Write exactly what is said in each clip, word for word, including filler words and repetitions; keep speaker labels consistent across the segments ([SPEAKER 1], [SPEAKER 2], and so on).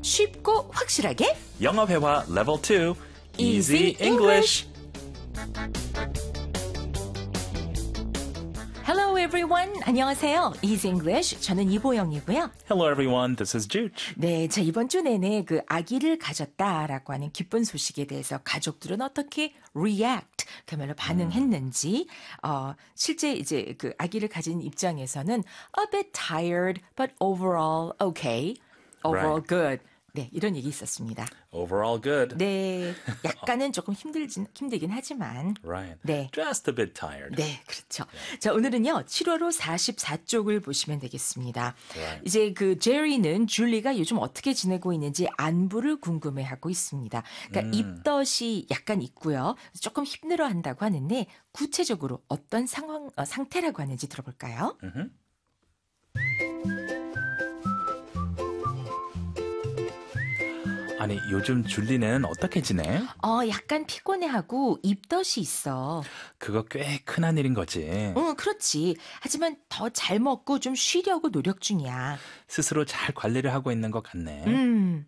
[SPEAKER 1] 쉽고 확실하게
[SPEAKER 2] 영어 회화 레벨 투
[SPEAKER 1] Easy
[SPEAKER 2] Easy English.
[SPEAKER 1] Hello everyone. 안녕하세요. Easy English. 저는 이보영이고요.
[SPEAKER 2] Hello everyone, this is Juge.
[SPEAKER 1] 네, 자 이번 주 내내 그 아기를 가졌다라고 하는 기쁜 소식에 대해서 가족들은 어떻게 react, 그야말로 반응했는지, 어, 실제 이제 그 아기를 가진 입장에서는 a bit tired, but overall okay, overall
[SPEAKER 2] Right.
[SPEAKER 1] good. 네, 이런 얘기 있었습니다.
[SPEAKER 2] Overall good.
[SPEAKER 1] 네, 약간은 조금 힘들진, 힘들긴 하지만.
[SPEAKER 2] Right.
[SPEAKER 1] 네.
[SPEAKER 2] Just a bit tired.
[SPEAKER 1] 네, 그렇죠. 자, 오늘은요, 칠월호 사십사 쪽을 보시면 되겠습니다.
[SPEAKER 2] Right.
[SPEAKER 1] 이제 그 제리는 줄리가 요즘 어떻게 지내고 있는지 안부를 궁금해하고 있습니다. 그러니까 입덧이 약간 있고요. 조금 힘들어 한다고 하는데, 구체적으로 어떤 상황, 어, 상태라고 하는지 들어볼까요?
[SPEAKER 2] Mm-hmm. 아니, 요즘 줄리는 어떻게 지내?
[SPEAKER 1] 어, 약간 피곤해하고 입덧이 있어.
[SPEAKER 2] 그거 꽤 큰한 일인 거지.
[SPEAKER 1] 응, 그렇지. 하지만 더 잘 먹고 좀 쉬려고 노력 중이야.
[SPEAKER 2] 스스로 잘 관리를 하고 있는 것 같네.
[SPEAKER 1] 음.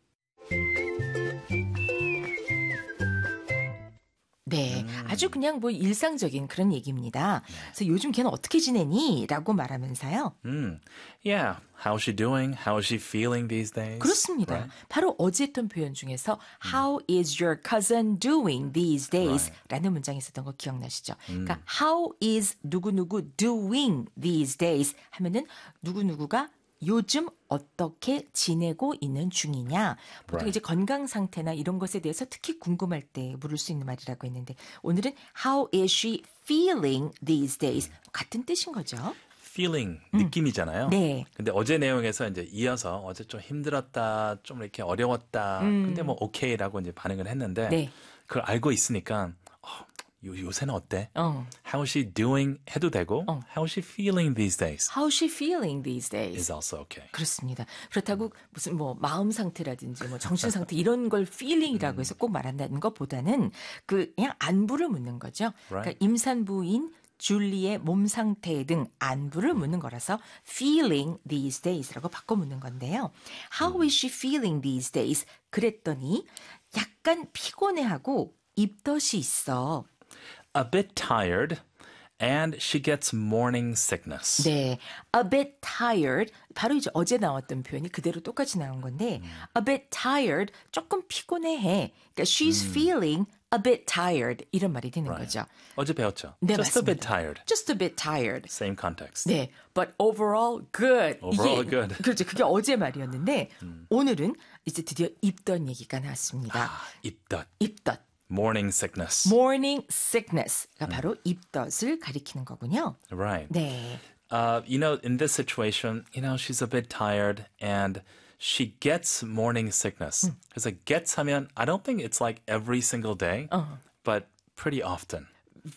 [SPEAKER 1] 네,
[SPEAKER 2] 음.
[SPEAKER 1] 아주 그냥 뭐 일상적인 그런 얘기입니다. 그래서 요즘 걔는 어떻게 지내니? 라고 말하면서요.
[SPEAKER 2] 음. Yeah, how's she doing? How is she feeling these days?
[SPEAKER 1] 그렇습니다.
[SPEAKER 2] Right?
[SPEAKER 1] 바로 어제 했던 표현 중에서 How is your cousin doing these days?
[SPEAKER 2] Right.
[SPEAKER 1] 라는 문장이 있었던 거 기억나시죠? 그러니까 How is 누구누구 doing these days? 하면은 누구누구가 요즘 어떻게 지내고 있는 중이냐. 보통
[SPEAKER 2] Right.
[SPEAKER 1] 이제 건강 상태나 이런 것에 대해서 특히 궁금할 때 물을 수 있는 말이라고 했는데 오늘은 How is she feeling these days? 같은 뜻인 거죠.
[SPEAKER 2] feeling, 느낌이잖아요.
[SPEAKER 1] 네.
[SPEAKER 2] 근데 어제 내용에서 이제 이어서 어제 좀 힘들었다, 좀 이렇게 어려웠다. 근데 뭐 오케이라고 이제 반응을 했는데
[SPEAKER 1] 네.
[SPEAKER 2] 그걸 알고 있으니까 어, 요, 요새는 어때?
[SPEAKER 1] 어.
[SPEAKER 2] How is she doing 해도 되고
[SPEAKER 1] 어.
[SPEAKER 2] How is she feeling these days
[SPEAKER 1] How is she feeling these days?
[SPEAKER 2] is also okay.
[SPEAKER 1] 그렇습니다. 그렇다고 무슨 뭐 마음 상태라든지 뭐 정신 상태 이런 걸 feeling이라고 해서 꼭 말한다는 것보다는 그 그냥 안부를 묻는 거죠. 그러니까
[SPEAKER 2] Right.
[SPEAKER 1] 임산부인 줄리의 몸 상태 등 안부를 묻는 거라서 feeling these days라고 바꿔 묻는 건데요. How is she feeling these days? 그랬더니 약간 피곤해하고 입덧이 있어.
[SPEAKER 2] A bit tired and she gets morning sickness.
[SPEAKER 1] 네, a bit tired. 바로 이제 어제 나왔던 표현이 그대로 똑같이 나온 건데, a bit tired. 조금 피곤해해. 그러니까 she's feeling a bit tired. 이런 말이 되는
[SPEAKER 2] Right.
[SPEAKER 1] 거죠.
[SPEAKER 2] 어제 배웠죠.
[SPEAKER 1] 네,
[SPEAKER 2] Just a bit
[SPEAKER 1] 맞습니다.
[SPEAKER 2] tired.
[SPEAKER 1] Just a bit tired.
[SPEAKER 2] Same context.
[SPEAKER 1] 네, but overall good.
[SPEAKER 2] Overall
[SPEAKER 1] 이게,
[SPEAKER 2] good.
[SPEAKER 1] 그렇죠. 그게 어제 말이었는데 오늘은 이제 드디어 입덧 얘기가 나왔습니다.
[SPEAKER 2] 아, 입덧.
[SPEAKER 1] 입덧.
[SPEAKER 2] Morning sickness.
[SPEAKER 1] morning sickness가 바로 입덧을 가리키는 거군요.
[SPEAKER 2] Right.
[SPEAKER 1] 네.
[SPEAKER 2] Uh, you know, in this situation, you know, she's a bit tired and she gets morning sickness. Because it gets 하면, I don't think it's like every single day, but pretty often,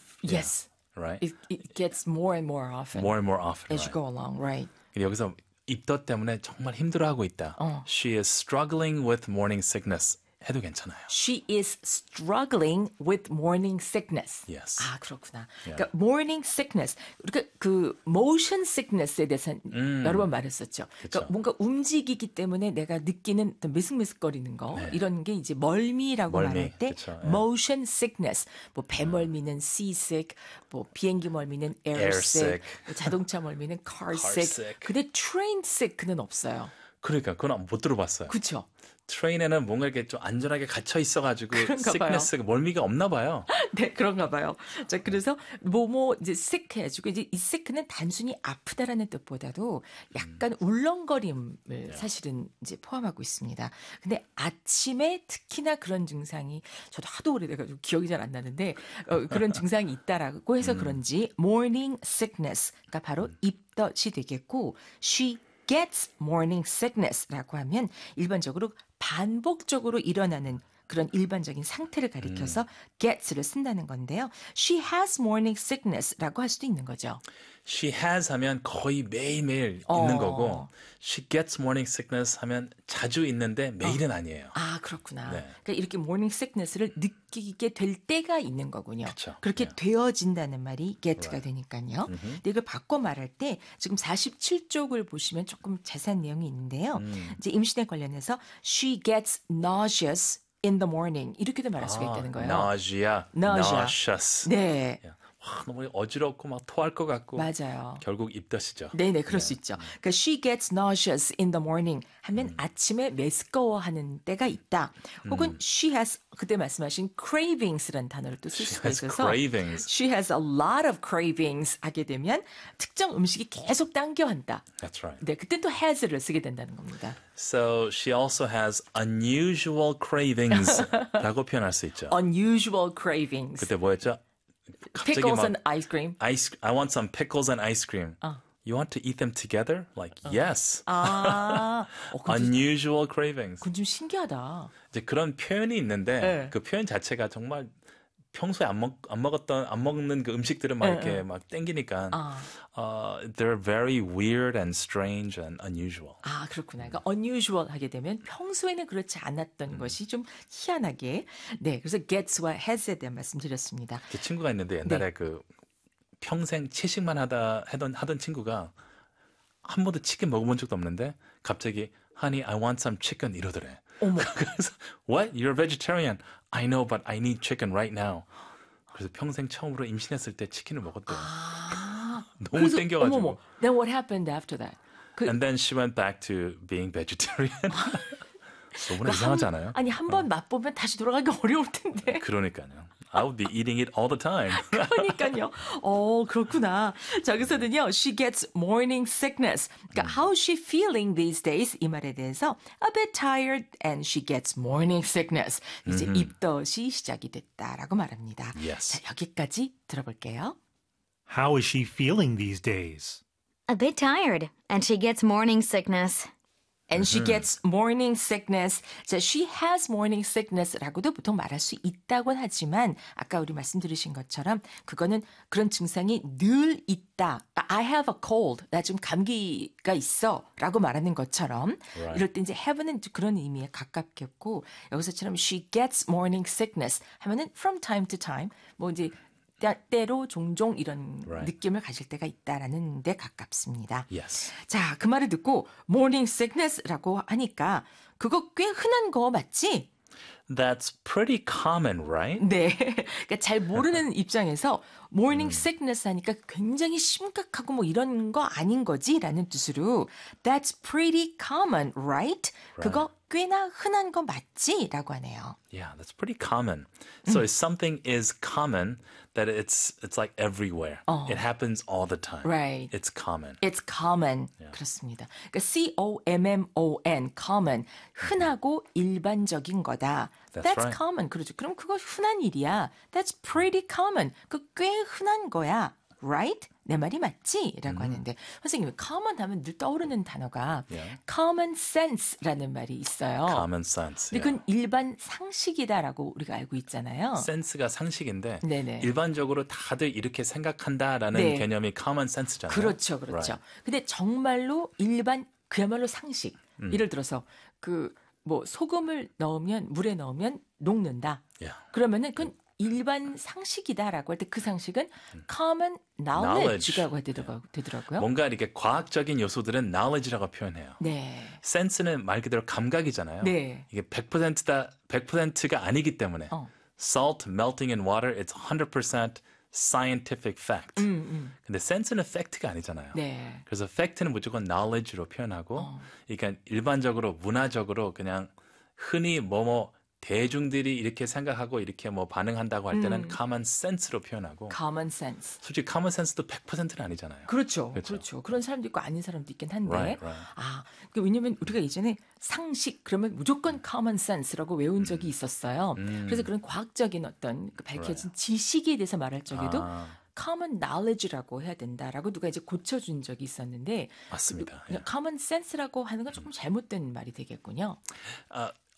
[SPEAKER 1] Yes.
[SPEAKER 2] right?
[SPEAKER 1] It, it gets more and more often
[SPEAKER 2] More and more often,
[SPEAKER 1] as you
[SPEAKER 2] right?
[SPEAKER 1] go along, right?
[SPEAKER 2] 여기서 입덧 때문에 정말 힘들어하고 있다. She is struggling with morning sickness. 해도 괜찮아요.
[SPEAKER 1] She is struggling with morning sickness.
[SPEAKER 2] Yes.
[SPEAKER 1] 아, 그렇구나. 그러니까 morning sickness. 우리가 그 motion sickness에 대해서
[SPEAKER 2] 음.
[SPEAKER 1] 여러 번 말했었죠. 그러니까
[SPEAKER 2] 그쵸.
[SPEAKER 1] 뭔가 움직이기 때문에 내가 느끼는 어떤 메스메스거리는 거
[SPEAKER 2] 네.
[SPEAKER 1] 이런 게 이제 멀미라고
[SPEAKER 2] 멀미,
[SPEAKER 1] 말할 때
[SPEAKER 2] 그쵸, 예.
[SPEAKER 1] motion sickness. 뭐 배 멀미는 sea sick, 뭐 비행기 멀미는 air,
[SPEAKER 2] Air
[SPEAKER 1] sick,
[SPEAKER 2] sick.
[SPEAKER 1] 뭐 자동차 멀미는 car,
[SPEAKER 2] Car
[SPEAKER 1] sick.
[SPEAKER 2] sick.
[SPEAKER 1] 근데 train sick는 없어요.
[SPEAKER 2] 그러니까 그건 못 들어봤어요.
[SPEAKER 1] 그렇죠?
[SPEAKER 2] 트레인에는 뭔가 이렇게 좀 안전하게 갇혀 있어가지고
[SPEAKER 1] 그런가 봐요.
[SPEAKER 2] sickness가 멀미가 없나 봐요.
[SPEAKER 1] 네, 그런가 봐요. 자, 그래서 뭐뭐 이제 sick 해가지고 이제 이 sick는 단순히 아프다라는 뜻보다도 약간 울렁거림을 사실은 이제 포함하고 있습니다. 근데 아침에 특히나 그런 증상이 저도 하도 오래돼가지고 기억이 잘 안 나는데 어, 그런 증상이 있다라고 해서 그런지 morning sickness가 바로 입덧이 되겠고 she gets morning sickness라고 하면 일반적으로 반복적으로 일어나는 그런 일반적인 상태를 가리켜서 음. gets를 쓴다는 건데요. She has morning sickness라고 할 수도 있는 거죠.
[SPEAKER 2] She has 하면 거의 매일매일
[SPEAKER 1] 어.
[SPEAKER 2] 있는 거고 She gets morning sickness 하면 자주 있는데 매일은 어. 아니에요.
[SPEAKER 1] 아, 그렇구나. 네. 그러니까 이렇게 morning sickness를 느끼게 될 때가 있는 거군요.
[SPEAKER 2] 그쵸.
[SPEAKER 1] 그렇게
[SPEAKER 2] yeah.
[SPEAKER 1] 되어진다는 말이 get가
[SPEAKER 2] right.
[SPEAKER 1] 되니까요.
[SPEAKER 2] Mm-hmm.
[SPEAKER 1] 근데 이걸 바꿔 말할 때 지금 사십칠 쪽을 보시면 조금 자세한 내용이 있는데요. 음. 이제 임신에 관련해서 she gets nauseous in the morning 이렇게도 말할 아, 수가 있다는 거예요.
[SPEAKER 2] nausea,
[SPEAKER 1] nausea.
[SPEAKER 2] nauseous.
[SPEAKER 1] 네.
[SPEAKER 2] Yeah. 와, 너무 어지럽고 막 토할 것 같고
[SPEAKER 1] 맞아요.
[SPEAKER 2] 결국 입덧이죠.
[SPEAKER 1] 네네, 그럴
[SPEAKER 2] 네.
[SPEAKER 1] 수 있죠. 그러니까 she gets nauseous in the morning 하면 음. 아침에 메스꺼워하는 때가 있다. 혹은 음. she has 그때 말씀하신 cravings라는 단어를 또 쓸 수가 있어서
[SPEAKER 2] cravings.
[SPEAKER 1] she has a lot of cravings 하게 되면 특정 음식이 계속 당겨한다.
[SPEAKER 2] That's right.
[SPEAKER 1] 네, 그때 또 has를 쓰게 된다는 겁니다.
[SPEAKER 2] So she also has unusual cravings라고 표현할 수 있죠.
[SPEAKER 1] unusual cravings.
[SPEAKER 2] 그때 뭐였죠?
[SPEAKER 1] Pickles and ice cream.
[SPEAKER 2] Ice, I want some pickles and ice cream. 어. You want to eat them together? Like, 어. yes.
[SPEAKER 1] 아, 어,
[SPEAKER 2] unusual cravings.
[SPEAKER 1] 그건 좀 신기하다.
[SPEAKER 2] 이제 그런 표현이 있는데
[SPEAKER 1] 네.
[SPEAKER 2] 그 표현 자체가 정말 평소에 안 먹 안 먹었던 안 먹는 그 음식들은 막 네, 이렇게 네. 막 땡기니까 아. uh, they're very weird and strange and unusual.
[SPEAKER 1] 아, 그렇구나. 그러니까 unusual 하게 되면 평소에는 그렇지 않았던 음. 것이 좀 희한하게. 네, 그래서 gets와 has에 대한 말씀드렸습니다.
[SPEAKER 2] 제 친구가 있는데 옛날에
[SPEAKER 1] 네.
[SPEAKER 2] 그 평생 채식만 하다 하던 하던 친구가 한 번도 치킨 먹어본 적도 없는데 갑자기 honey, I want some chicken 이러더래.
[SPEAKER 1] 어머.
[SPEAKER 2] 그래서 what? You're a vegetarian. I know, but I need chicken right now. 그래서 평생 처음으로 임신했을 때 치킨을 먹었대요.
[SPEAKER 1] 아,
[SPEAKER 2] 너무 그래서, 땡겨가지고.
[SPEAKER 1] 어머머. Then what happened after that?
[SPEAKER 2] 그, And then she went back to being vegetarian. 너무나 이상하지 않아요?
[SPEAKER 1] 아니, 한 번 맛보면 다시 돌아가기 어려울 텐데.
[SPEAKER 2] 그러니까요. I would be eating it all the time.
[SPEAKER 1] 그러니까요. 어, 그렇구나. 자, 여기서는요. She gets morning sickness. 그러니까 음. how's she feeling these days? 이 말에 대해서 a bit tired and she gets morning sickness. 이제 mm-hmm. 입덧이 시작이 됐다라고 말합니다.
[SPEAKER 2] Yes.
[SPEAKER 1] 자, 여기까지 들어볼게요.
[SPEAKER 3] How is she feeling these days?
[SPEAKER 4] A bit tired and she gets morning sickness.
[SPEAKER 1] And she gets morning sickness. 자, she has morning sickness라고도 보통 말할 수 있다곤 하지만 아까 우리 말씀 들으신 것처럼 그거는 그런 증상이 늘 있다. I have a cold. 나 지금 감기가 있어. 라고 말하는 것처럼 right. 이럴 때 이제 have는 그런 의미에 가깝겠고 여기서처럼 she gets morning sickness 하면은 from time to time 뭐 이제 때로 종종 이런 right. 느낌을 가질 때가 있다라는 데 가깝습니다.
[SPEAKER 2] Yes.
[SPEAKER 1] 자, 그 말을 듣고 morning sickness라고 하니까 그거 꽤 흔한 거 맞지?
[SPEAKER 2] That's pretty common, right?
[SPEAKER 1] 네. 그러니까 잘 모르는 입장에서 morning sickness 하니까 굉장히 심각하고 뭐 이런 거 아닌 거지라는 뜻으로 That's pretty common, right? right. 그거 꽤나 흔한 거 맞지? 라고 하네요.
[SPEAKER 2] Yeah, that's pretty common. So if something is common, that it's it's like everywhere.
[SPEAKER 1] 어.
[SPEAKER 2] It happens all the time.
[SPEAKER 1] Right.
[SPEAKER 2] It's common.
[SPEAKER 1] It's common. Yeah. 그렇습니다. 그러니까 C O M M O N, common. 흔하고 일반적인 거다.
[SPEAKER 2] That's,
[SPEAKER 1] That's
[SPEAKER 2] right.
[SPEAKER 1] common. 그렇죠. 그럼 그거 흔한 일이야. That's pretty common. 그 꽤 흔한 거야. Right? 내 말이 맞지? 라고 음. 하는데 선생님, common 하면 늘 떠오르는 단어가
[SPEAKER 2] yeah.
[SPEAKER 1] common sense라는 말이 있어요.
[SPEAKER 2] common sense.
[SPEAKER 1] 근데 그건 yeah. 일반 상식이다라고 우리가 알고 있잖아요.
[SPEAKER 2] sense가 상식인데
[SPEAKER 1] 네네.
[SPEAKER 2] 일반적으로 다들 이렇게 생각한다라는
[SPEAKER 1] 네.
[SPEAKER 2] 개념이 common sense잖아요.
[SPEAKER 1] 그렇죠. 그렇죠. Right. 근데 정말로 일반 그야말로 상식. 음. 예를 들어서 그 뭐 소금을 넣으면 물에 넣으면 녹는다.
[SPEAKER 2] Yeah.
[SPEAKER 1] 그러면은 그건 일반 상식이다라고 할 때 그 상식은 common knowledge라고 되더라고요. 되더라고요.
[SPEAKER 2] 뭔가 이렇게 과학적인 요소들은 knowledge라고 표현해요.
[SPEAKER 1] 네.
[SPEAKER 2] sense는 말 그대로 감각이잖아요.
[SPEAKER 1] 네.
[SPEAKER 2] 이게 백 퍼센트다 백 퍼센트가 아니기 때문에
[SPEAKER 1] 어.
[SPEAKER 2] salt melting in water it's one hundred percent scientific fact.
[SPEAKER 1] 음, 음.
[SPEAKER 2] 근데 sense는 fact가 아니잖아요.
[SPEAKER 1] 네.
[SPEAKER 2] 그래서 fact는 무조건 knowledge로 표현하고
[SPEAKER 1] 어.
[SPEAKER 2] 그러니까 일반적으로 문화적으로 그냥 흔히 뭐뭐 대중들이 이렇게 생각하고 이렇게 뭐 반응한다고 할 때는 음. common sense로 표현하고
[SPEAKER 1] common sense.
[SPEAKER 2] 솔직히 common sense도 백 퍼센트는 아니잖아요.
[SPEAKER 1] 그렇죠. 그렇죠. 그렇죠. 그런 사람도 있고 아닌 사람도 있긴 한데.
[SPEAKER 2] Right, right.
[SPEAKER 1] 아, 왜냐면 우리가 예전에 상식 그러면 무조건 common sense라고 외운 적이
[SPEAKER 2] 음.
[SPEAKER 1] 있었어요.
[SPEAKER 2] 음.
[SPEAKER 1] 그래서 그런 과학적인 어떤 그 밝혀진 right. 지식에 대해서 말할 적에도 아. common knowledge라고 해야 된다라고 누가 이제 고쳐준 적이 있었는데
[SPEAKER 2] 맞습니다.
[SPEAKER 1] 그, common sense라고 하는 건 조금 잘못된 말이 되겠군요.
[SPEAKER 2] 아,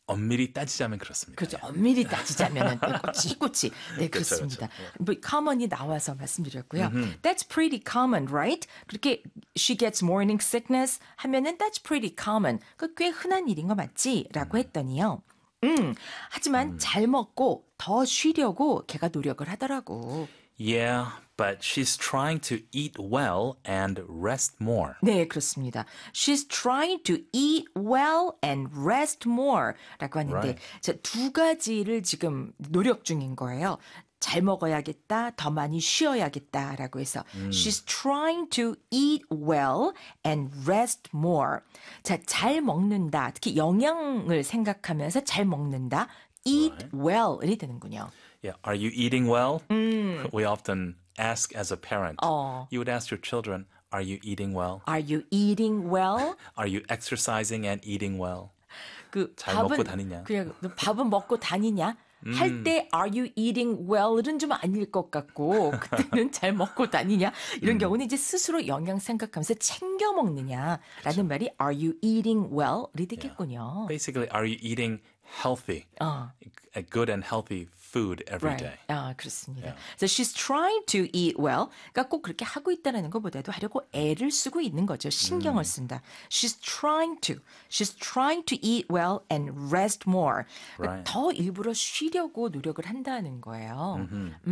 [SPEAKER 2] 엄밀히 따지자면 그렇습니다.
[SPEAKER 1] 그렇죠. 엄밀히 따지자면은 꼬치꼬치. 네,
[SPEAKER 2] 그렇죠,
[SPEAKER 1] 그렇습니다.
[SPEAKER 2] 그렇죠.
[SPEAKER 1] 뭐 common이 나와서 말씀드렸고요. That's pretty common, right? 그렇게 she gets morning sickness 하면은 that's pretty common. 그 꽤 흔한 일인 거 맞지?라고 했더니요. 음, 하지만 잘 먹고 더 쉬려고 걔가 노력을 하더라고.
[SPEAKER 2] Yeah, but she's trying to eat well and rest more.
[SPEAKER 1] 네, 그렇습니다. She's trying to eat well and rest more 라고 하는데
[SPEAKER 2] Right.
[SPEAKER 1] 자, 두 가지를 지금 노력 중인 거예요. 잘 먹어야겠다, 더 많이 쉬어야겠다라고 해서 She's trying to eat well and rest more. 자, 잘 먹는다. 특히 영양을 생각하면서 잘 먹는다. Eat
[SPEAKER 2] Right.
[SPEAKER 1] well이 되는군요.
[SPEAKER 2] Yeah, are you eating well? We often ask as a parent.
[SPEAKER 1] 어.
[SPEAKER 2] You would ask your children, are you eating well?
[SPEAKER 1] Are you eating well?
[SPEAKER 2] Are you exercising and eating well?
[SPEAKER 1] 그
[SPEAKER 2] 잘
[SPEAKER 1] 밥은
[SPEAKER 2] 먹고 다니냐?
[SPEAKER 1] 그냥 너 밥은 먹고 다니냐? 할 때 are you eating well은 좀 아닐 것 같고 그때는 잘 먹고 다니냐? 이런 경우는 이제 스스로 영양 생각하면서 챙겨 먹느냐라는 말이 are you eating well이 되겠군요.
[SPEAKER 2] Basically, are you eating healthy,
[SPEAKER 1] 어.
[SPEAKER 2] a good and healthy food every day?
[SPEAKER 1] 아, 그렇습니다. So she's trying to eat well. 그러니까 꼭 그렇게 하고 있다는 것보다도 하려고 애를 쓰고 있는 거죠. 신경을 쓴다. She's trying to. She's trying to eat well and rest more. 그러니까
[SPEAKER 2] Right.
[SPEAKER 1] 더 일부러 쉬려고 노력을 한다는 거예요.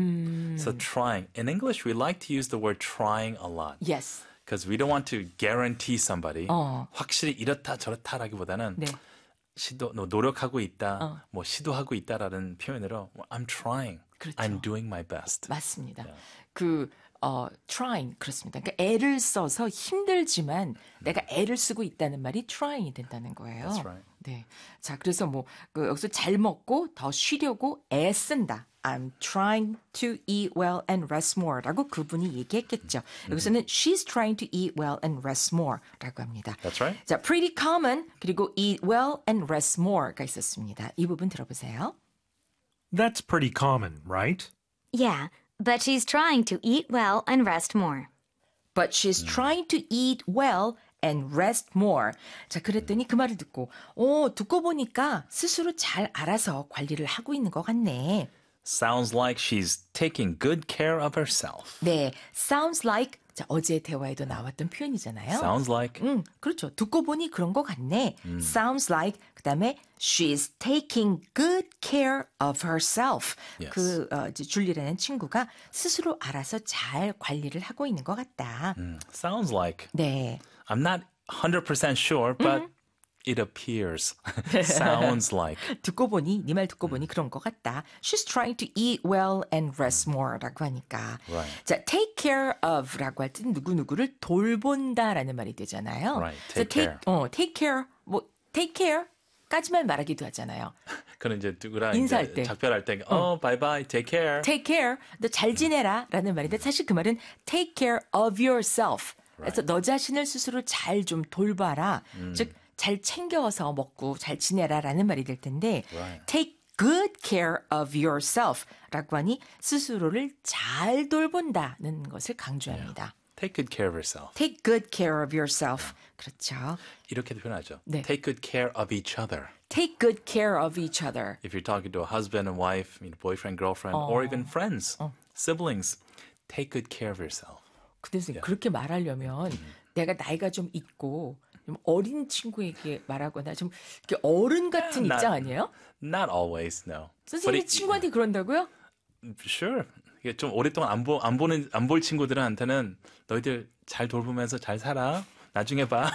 [SPEAKER 2] So trying. In English, we like to use the word trying a lot.
[SPEAKER 1] Yes.
[SPEAKER 2] Because we don't want to guarantee somebody.
[SPEAKER 1] 어.
[SPEAKER 2] 확실히 이렇다 저렇다라기보다는
[SPEAKER 1] 네.
[SPEAKER 2] 시도 너 노력하고 있다, 뭐 시도하고 있다라는 표현으로 I'm trying,
[SPEAKER 1] 그렇죠.
[SPEAKER 2] I'm doing my best.
[SPEAKER 1] 맞습니다. 그 어, trying 그렇습니다. 그러니까 애를 써서 힘들지만 내가 애를 쓰고 있다는 말이 trying이 된다는 거예요.
[SPEAKER 2] That's right.
[SPEAKER 1] 네. 자, 그래서 뭐 그 여기서 잘 먹고 더 쉬려고 애 쓴다. I'm trying to eat well and rest more라고 그분이 얘기했겠죠. 여기서는 she's trying to eat well and rest more라고 합니다.
[SPEAKER 2] That's right.
[SPEAKER 1] 자, pretty common 그리고 eat well and rest more가 있었습니다. 이 부분 들어보세요.
[SPEAKER 3] That's pretty common, right?
[SPEAKER 4] Yeah, but she's trying to eat well and rest more.
[SPEAKER 1] But she's trying to eat well and rest more. 자, 그랬더니 그 말을 듣고, 오, 듣고 보니까 스스로 잘 알아서 관리를 하고 있는 것 같네.
[SPEAKER 2] Sounds like she's taking good care of herself.
[SPEAKER 1] 네, sounds like, 자, 어제 대화에도 나왔던 표현이잖아요.
[SPEAKER 2] Sounds like.
[SPEAKER 1] 음, 그렇죠. 듣고 보니 그런 것 같네. Sounds like, 그 다음에 she's taking good care of herself.
[SPEAKER 2] Yes.
[SPEAKER 1] 그 어, 이제 줄리라는 친구가 스스로 알아서 잘 관리를 하고 있는 것 같다.
[SPEAKER 2] Mm, sounds like.
[SPEAKER 1] 네.
[SPEAKER 2] I'm not one hundred percent sure, but it appears. Sounds like.
[SPEAKER 1] 듣고 보니 네 말 듣고 보니 그런 것 같다. She's trying to eat well and rest more라고 하니까.
[SPEAKER 2] Right.
[SPEAKER 1] 자, take care of라고 할 때는 누구 누구를 돌본다라는 말이 되잖아요.
[SPEAKER 2] Right,
[SPEAKER 1] 그래서
[SPEAKER 2] take care.
[SPEAKER 1] 어, take care. 뭐 take care까지만 말하기도 하잖아요.
[SPEAKER 2] 그는 이제 누구랑
[SPEAKER 1] 인사할
[SPEAKER 2] 이제
[SPEAKER 1] 때.
[SPEAKER 2] 작별할 때, 어, bye bye, take care.
[SPEAKER 1] take care. 너 잘 지내라라는 말인데 사실 그 말은 take care of yourself. 그래서 너 자신을 스스로 잘 좀 돌봐라. 즉 잘 챙겨서 먹고 잘 지내라라는 말이 될 텐데
[SPEAKER 2] Right.
[SPEAKER 1] take good care of yourself라고 하니 스스로를 잘 돌본다는 것을 강조합니다.
[SPEAKER 2] Take good care of yourself.
[SPEAKER 1] Take good care of yourself. 그렇죠.
[SPEAKER 2] 이렇게도 표현하죠.
[SPEAKER 1] 네.
[SPEAKER 2] Take good care of each other.
[SPEAKER 1] Take good care of each other.
[SPEAKER 2] If you're talking to a husband and wife, I mean, boyfriend, girlfriend, or even friends, siblings, take good care of yourself.
[SPEAKER 1] 근데 선생님, 그렇게 말하려면 내가 나이가 좀 있고 좀 어린 친구에게 말하거나 좀 이렇게 어른 같은
[SPEAKER 2] Not-
[SPEAKER 1] 입장 아니에요?
[SPEAKER 2] Not always, no. But
[SPEAKER 1] 선생님
[SPEAKER 2] it-
[SPEAKER 1] 친구한테 그런다고요?
[SPEAKER 2] Sure. 이게 좀 오랫동안 안, 보, 안 보는 안 볼 친구들한테는 너희들 잘 돌보면서 잘 살아. 나중에 봐.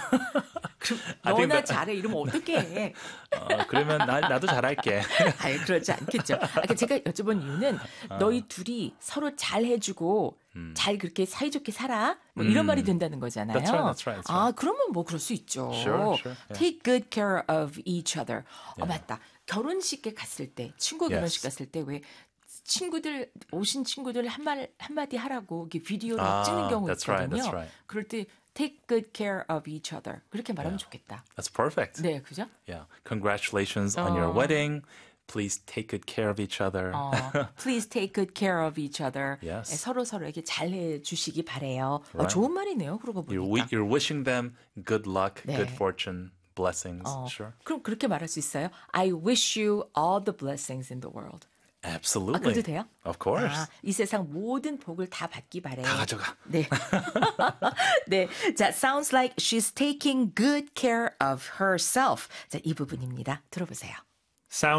[SPEAKER 1] 그럼
[SPEAKER 2] I think
[SPEAKER 1] 너나
[SPEAKER 2] that-
[SPEAKER 1] 잘해 이러면 어떡해?
[SPEAKER 2] 어, 그러면 나, 나도 잘할게.
[SPEAKER 1] 아예 그렇지 않겠죠. 아, 그러니까 제가 여쭤본 이유는 너희 둘이 서로 잘 해주고 잘 그렇게 사이좋게 살아 뭐 이런 말이 된다는 거잖아요.
[SPEAKER 2] That's right, that's right, that's
[SPEAKER 1] 아 그러면 뭐 그럴 수 있죠.
[SPEAKER 2] Sure, sure, yeah.
[SPEAKER 1] Take good care of each other. 어 맞다. 결혼식에 갔을 때 친구 결혼식
[SPEAKER 2] Yes.
[SPEAKER 1] 갔을 때 왜 친구들 오신 친구들 한말 한마디 하라고 이렇게 비디오로
[SPEAKER 2] 아,
[SPEAKER 1] 찍는 경우
[SPEAKER 2] that's right,
[SPEAKER 1] 있거든요.
[SPEAKER 2] that's right.
[SPEAKER 1] 그럴 때 take good care of each other 그렇게 말하면 좋겠다.
[SPEAKER 2] That's perfect.
[SPEAKER 1] 네, 그죠?
[SPEAKER 2] Yeah. Congratulations on your wedding. Please take good care of each other.
[SPEAKER 1] 어, please take good care of each other.
[SPEAKER 2] Yes.
[SPEAKER 1] 네, 서로 서로에게 잘해 주시기 바래요. 어,
[SPEAKER 2] Right.
[SPEAKER 1] 좋은 말이네요. 그러고
[SPEAKER 2] You're,
[SPEAKER 1] 보니까.
[SPEAKER 2] wi- you're wishing them good luck,
[SPEAKER 1] 네.
[SPEAKER 2] good fortune, blessings.
[SPEAKER 1] 어,
[SPEAKER 2] Sure.
[SPEAKER 1] 그럼 그렇게 말할 수 있어요? I wish you all the blessings in the world.
[SPEAKER 2] Absolutely.
[SPEAKER 1] 아, 그래도 돼요?
[SPEAKER 2] Of course.
[SPEAKER 1] 아, 이 세상 모든 복을 다 받기 바래.
[SPEAKER 2] 다 가져가.
[SPEAKER 1] 네. 네. 자, sounds like she's taking good care of herself. 자, 이 부분입니다. 들어보세요.